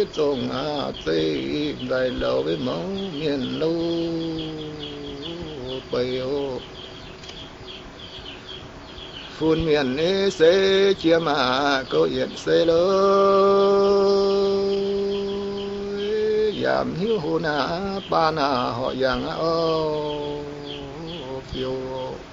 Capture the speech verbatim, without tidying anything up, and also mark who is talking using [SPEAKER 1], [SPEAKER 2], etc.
[SPEAKER 1] Trong à tây đại lâu với máu miền lâu bầy ô phun miền ế xế chia mà câu yên xế lối giảm hiếu hồn à ba na họ yang ô phiêu